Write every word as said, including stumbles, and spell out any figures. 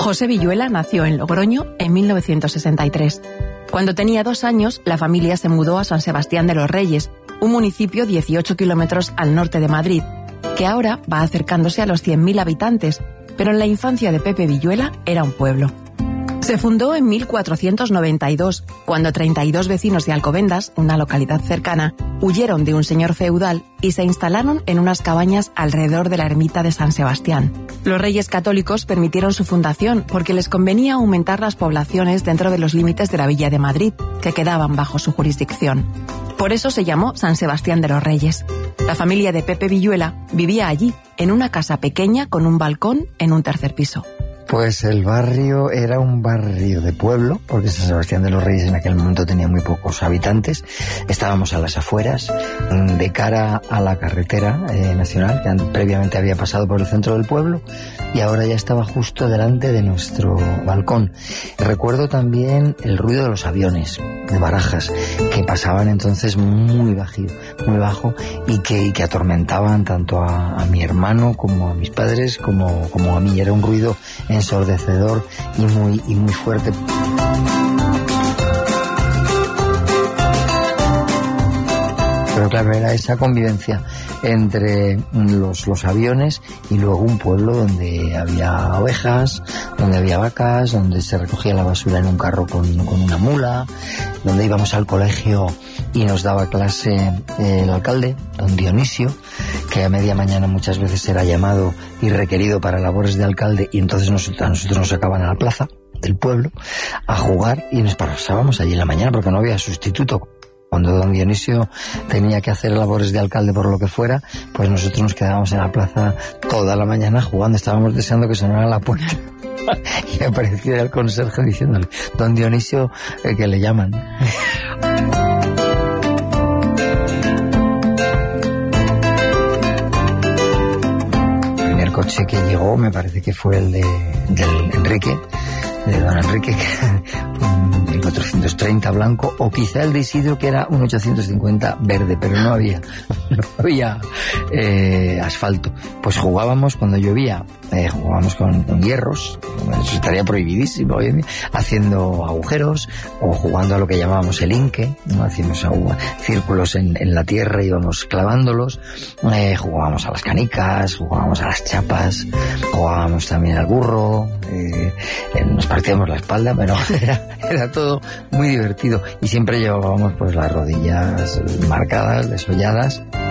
José Villuela nació en Logroño en mil novecientos sesenta y tres. Cuando tenía dos años, la familia se mudó a San Sebastián de los Reyes, un municipio dieciocho kilómetros al norte de Madrid, que ahora va acercándose a los cien mil habitantes, pero en la infancia de Pepe Villuela era un pueblo. Se fundó en mil cuatrocientos noventa y dos, cuando treinta y dos vecinos de Alcobendas, una localidad cercana, huyeron de un señor feudal y se instalaron en unas cabañas alrededor de la ermita de San Sebastián. Los Reyes Católicos permitieron su fundación porque les convenía aumentar las poblaciones dentro de los límites de la Villa de Madrid, que quedaban bajo su jurisdicción. Por eso se llamó San Sebastián de los Reyes. La familia de Pepe Villuela vivía allí, en una casa pequeña con un balcón en un tercer piso. Pues el barrio era un barrio de pueblo, porque San Sebastián de los Reyes en aquel momento tenía muy pocos habitantes. Estábamos a las afueras, de cara a la carretera eh, nacional, que previamente había pasado por el centro del pueblo, y ahora ya estaba justo delante de nuestro balcón. Recuerdo también el ruido de los aviones de Barajas, que pasaban entonces muy bajido, muy bajo, y que, y que atormentaban tanto a, a mi hermano como a mis padres, como, como a mí. Era un ruido ensordecedor y muy, y muy fuerte. Pero claro, era esa convivencia entre los, los aviones y luego un pueblo donde había ovejas, donde había vacas, donde se recogía la basura en un carro con, con una mula, donde íbamos al colegio y nos daba clase el alcalde, don Dionisio, que a media mañana muchas veces era llamado y requerido para labores de alcalde, y entonces nosotros, a nosotros nos sacaban a la plaza del pueblo a jugar y nos pasábamos allí en la mañana porque no había sustituto. Cuando don Dionisio tenía que hacer labores de alcalde por lo que fuera, pues nosotros nos quedábamos en la plaza toda la mañana jugando. Estábamos deseando que sonara la puerta y apareciera el conserje diciéndole: don Dionisio, eh, que le llaman. El primer coche que llegó me parece que fue el de del Enrique, de don Enrique, que un mil cuatrocientos treinta blanco, o quizá el de Isidro, que era un ochocientos cincuenta verde, pero no había no había eh, asfalto. Pues jugábamos cuando llovía, eh, jugábamos con, con hierros, eso estaría prohibidísimo hoy en día, haciendo agujeros o jugando a lo que llamábamos el inque, ¿no? Hacíamos círculos en, en la tierra y íbamos clavándolos, eh, jugábamos a las canicas, jugábamos a las chapas, jugábamos también al burro, eh, nos partíamos la espalda, pero era, era todo muy divertido y siempre llevábamos pues las rodillas marcadas, desolladas,